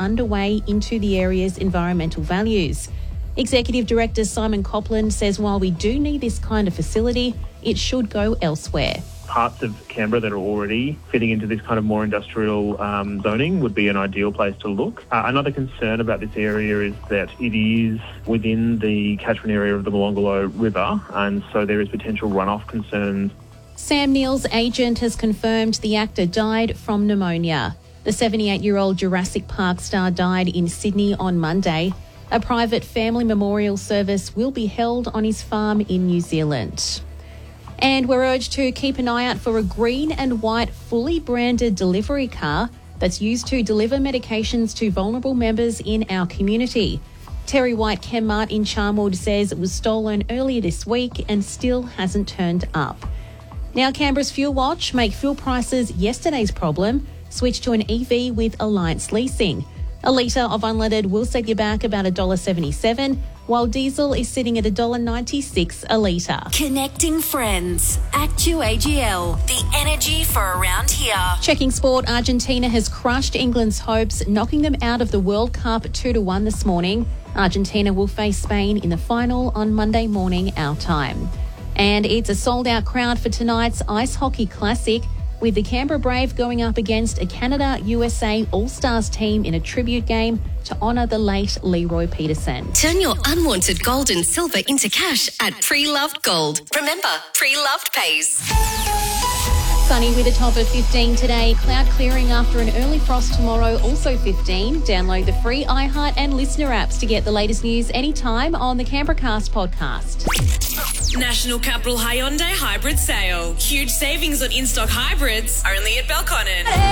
underway into the area's environmental values. Executive Director Simon Copland says while we do need this kind of facility, it should go elsewhere. Parts of Canberra that are already fitting into this kind of more industrial zoning would be an ideal place to look. Another concern about this area is that it is within the catchment area of the Molonglo River, and so there is potential runoff concerns. Sam Neill's agent has confirmed the actor died from pneumonia. The 78-year-old Jurassic Park star died in Sydney on Monday. A private family memorial service will be held on his farm in New Zealand. And we're urged to keep an eye out for a green and white fully branded delivery car that's used to deliver medications to vulnerable members in our community. Terry White Chemmart in Charnwood says it was stolen earlier this week and still hasn't turned up. Now Canberra's Fuel Watch: make fuel prices yesterday's problem. Switch to an EV with Alliance Leasing. A litre of unleaded will set you back about $1.77, while diesel is sitting at $1.96 a litre. Connecting friends. Actu-AGL, the energy for around here. Checking sport, Argentina has crushed England's hopes, knocking them out of the World Cup 2-1 this morning. Argentina will face Spain in the final on Monday morning our time. And it's a sold-out crowd for tonight's Ice Hockey Classic, with the Canberra Brave going up against a Canada-USA All-Stars team in a tribute game to honour the late Leroy Peterson. Turn your unwanted gold and silver into cash at Pre-Loved Gold. Remember, Pre-Loved pays. Sunny with a top of 15 today. Cloud clearing after an early frost tomorrow, also 15. Download the free iHeart and Listener apps to get the latest news anytime on the Canberra Cast podcast. National Capital Hyundai Hybrid Sale. Huge savings on in-stock hybrids, only at Belconnen.